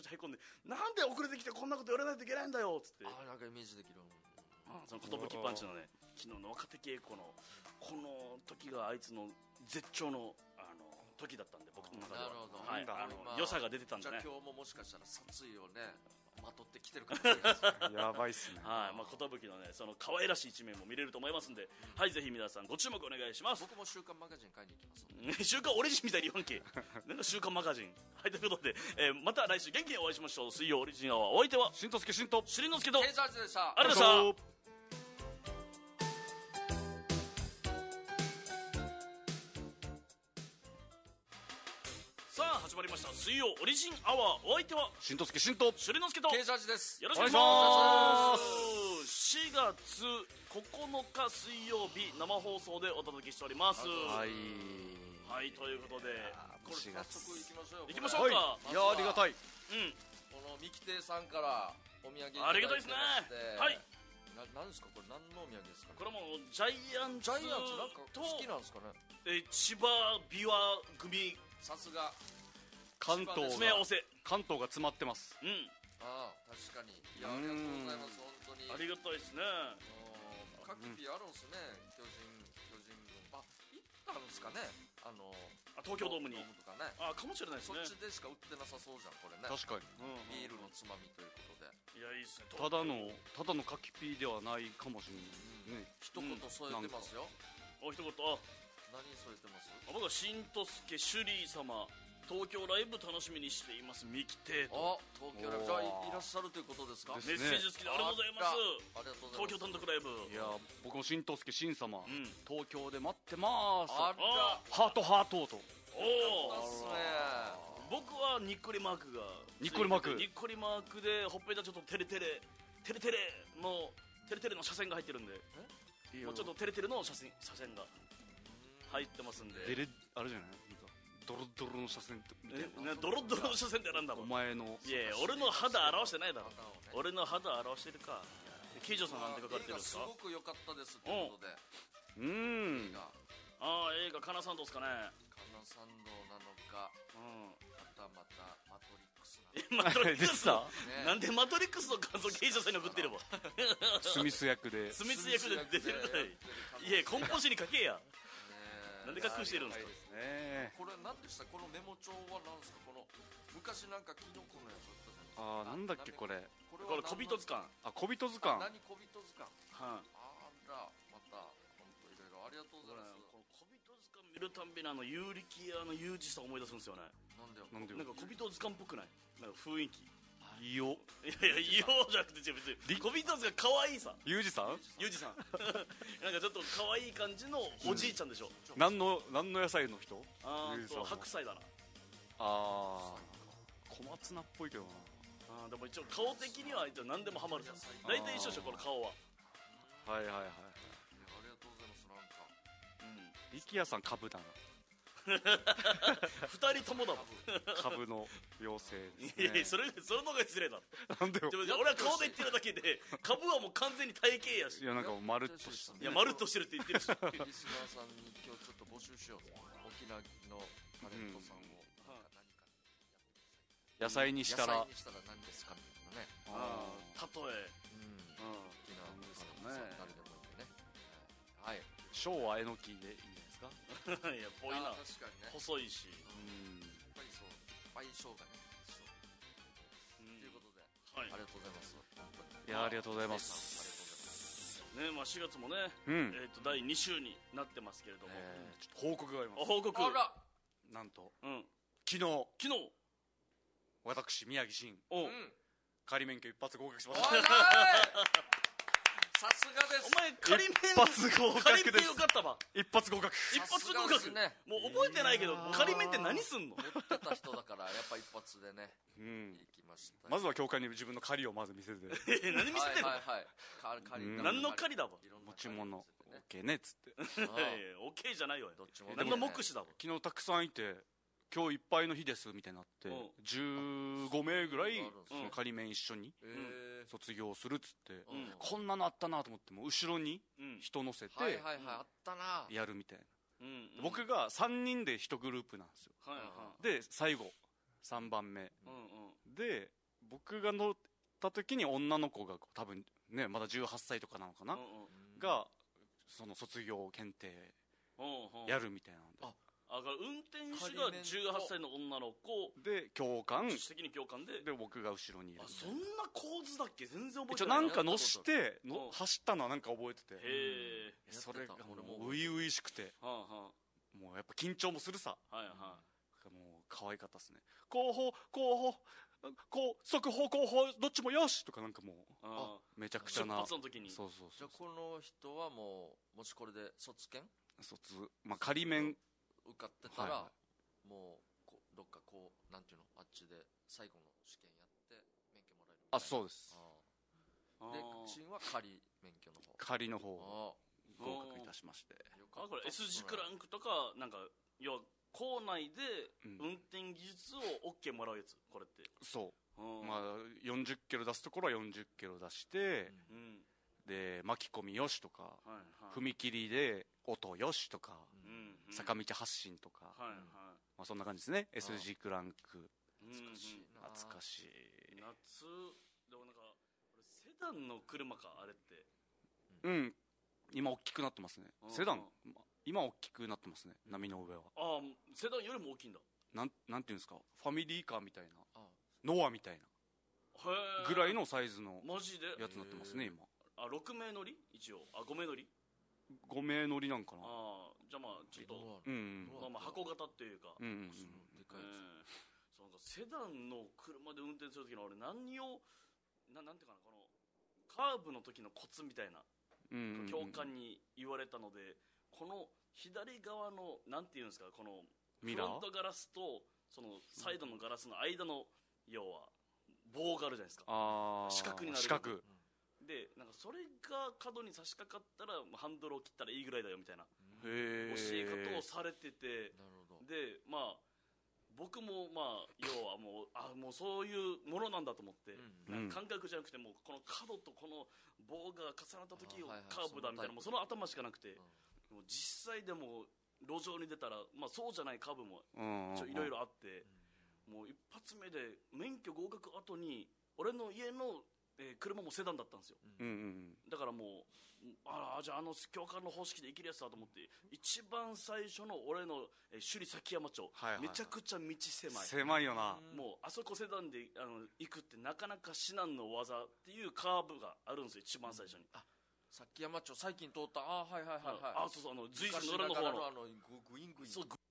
ちゃへこんで、なんで遅れてきてこんなこと言われないといけないんだよっつって、 なんかイメージできる。 その寿パンチのね、昨日の若手稽古のこの時があいつの絶頂の時だったんで、僕の中では。 なるほど、 良さが出てたんでね。 じゃあ今日ももしかしたら殺意をねまとってきてるかもしれないですね。 やばいっすね。 はい、寿のね、その可愛らしい一面も見れると思いますんで、はい、ぜひ皆さんご注目お願いします。 僕も週刊マガジン買いに行きます。 週刊オリジンみたいに言わんけ。なんか週刊マガジン。はい、ということで、また来週元気にお会いしましょう。水曜オリジンアワー、お相手はしんとすけしんとしりのすけとケイジャージでした。 ありがとうございました。さあ始まりました水曜オリジンアワー、お相手はしんとすけしんとしりのすけとケイジャージです。 よろしくお願いします4月9日水曜日、生放送でお届けしております。 はいはい、ということでこれ早速行きましょうよ。 行きましょうか。 いやありがたい。 この三木亭さんからお土産ありがたいですね。はい、 何ですかこれ、何のお土産ですかね。 これもジャイアンツなんか好きなんですかね。 千葉琵琶組、 さすが関東詰め合わせ。 関東が詰まってます。 確かに。いや、ありがとうございます。本当にありがたいですね。 カキピあるんすね。巨人軍行ったんですかね。 東京ドームにとかね。 かもしれないですね。 そっちでしか売ってなさそうじゃんこれね。 確かに。 ビールのつまみということで。 いや、いいですね。 ただのカキピーではないかもしれないね。 一言添えてますよ。 一言。 何添えてます？ 僕はしんとすけシュリー様、東京ライブ楽しみにしています三木亭と。 東京ライブじゃあいらっしゃるということですか？ メッセージ付きでありがとうございます。 ありがとうございます。 東京単独ライブ。 いや僕もしんとすけしん様、東京で待ってまーす。 あら、 ハートハートと。 おお。 ですね。 僕はにっこりマークがにっこりマークにっこりマークでほっぺたちょっとテレテレの車線が入ってるんで、もうちょっとテレテレの車線が入ってますんで。 あれじゃない？ドロドロの車線みたいな。 ドロドロの車線ってなんだろう。 お前の。 いや俺の肌表してないだろ。俺の肌表してるか。ケイジョさんなんて書かれてるんですか？ すごく良かったですということで。 映画カナサンドですかね。 カナサンドなのか、またマトリックスマトリックスなんでマトリックスの感想ケイジョさんに送ってれば。 スミス役で出てるから。いやコンポジに書けや。なんで隠してるんですか？ これ何でした？このメモ帳は何ですか？この昔なんかキノコのやつあったじゃないですか。 なんだっけこれ。 これ小人図鑑。 小人図鑑。 何小人図鑑。あらまた本当いろいろありがとうございます。 この小人図鑑見るたんびに有力屋のユージさん思い出すんですよね。 なんでなんか小人図鑑っぽくない？なんか雰囲気。 いいよ。 いやいや、いいよじゃなくて別に小人図鑑可愛いさ。 ユージさん？ ユージさん。なんかちょっと可愛い感じのおじいちゃんでしょ。 何の野菜の人？ 白菜だな。 小松菜っぽいけどな。 でも一応顔的には何でもハマるさ。大体一緒でしょこの顔は。 はい。 ありがとうございます。なんか力也さん株だな。 二人ともだもん。 株の妖精ですね。 いやそれのが失礼だ。 なんでよ。 俺は顔で言ってるだけで株はもう完全に体型やし。 いやなんかまるっとした。 いやまるっとしてるって言ってるし。 リスナーさんに今日ちょっと募集しよう。沖縄のタレントさんを何か野菜にしたら何ですかみたいなね。 例え沖縄のさん誰でもいいんでね。はい。 昭和えのきでいいんじゃないですか。 いやぽいな。 確かにね。 細いし。 やっぱりそう相性がね。ということでありがとうございます。 いやありがとうございます。 ね、4月もね第2週になってますけれども、 ちょっと報告があります。 報告。 なんと昨日日私宮城真仮免許一発合格しました。 さすがです。 お前仮免一発合格です。 よかったわ。 一発合格。 一発合格。もう覚えてないけど仮免って何すんの？ 持ってた人だからやっぱ一発でね行きました。 まずは教官に自分の狩りをまず見せて。 何見せてんの？何の狩りだわ。 持ち物 OK ねっつって。 OK じゃないよ。何の目視だわ。 昨日たくさんいて今日いっぱいの日ですみたいになって15名ぐらいその仮免一緒に卒業するっつってこんなのあったなと思っても後ろに人乗せてやるみたいな。僕が3人で1グループなんですよ。で最後3番目で僕が乗った時に女の子が多分ねまだ18歳とかなのかな、がその卒業検定やるみたいなんで、 運転手が18歳の女の子で教官、 自主的に教官で僕が後ろにいる。 そんな構図だっけ？全然覚えてない。 なんか乗して走ったのはなんか覚えてて、 へえ。 それがもう初々しくて、もうやっぱ緊張もするさ。もう可愛かったですね。後方速報後方どっちもよしとか、なんかもうめちゃくちゃな。 出発の時に。 そうじゃあこの人はもしこれで卒検、 仮免受かってたら、もうどっかなんていうの、あっちで最後の試験やって免許もらえる。 そうです。 でシンは仮免許の方、 仮の方合格いたしまして。 これ S 字クランクとか、なんか要は校内で運転技術を OK もらうやつ、これって。 そう、40キロ出すところは40キロ出して、で巻き込みよしとか、踏切で音よしとか、坂道発進とか、そんな感じですね。 S 字クランク、懐かしい。 夏でもなんかセダンの車か、あれって。 今大きくなってますね。セダン今大きくなってますね、波の上は。 セダンよりも大きいんだ。 なんていうんですか、ファミリーカーみたいな、ノアみたいなぐらいのサイズのやつになってますね今。 6名乗り、一応5名乗り、 5名乗りなんかな。 じゃあちょっと箱型っていうか、 でかいやつ。 セダンの車で運転する時の俺なんていうかな、このカーブの時のコツみたいな、教官に言われたので、この左側のなんていうんですか、このフロントガラスとそのサイドのガラスの間の要は棒があるじゃないですか、四角になる四角で、なんかそれが角に差し掛かったらハンドルを切ったらいいぐらいだよみたいな教え方をされてて、で僕も要はもうそういうものなんだと思って、感覚じゃなくて、もうこの角とこの棒が重なった時をカーブだみたいな、もうその頭しかなくて、もう実際でも路上に出たらそうじゃないカーブもいろいろあって、もう一発目で免許合格後に俺の家の車もセダンだったんですよ。だからもうじゃあ教官の方式で生きるやつだと思って、一番最初の俺の首里崎山町、めちゃくちゃ道狭いよな。 もうあそこセダンで行くってなかなか至難の技っていうカーブがあるんですよ、一番最初に。 崎山町最近通った。そう随所の裏の方のグイングイン、 そう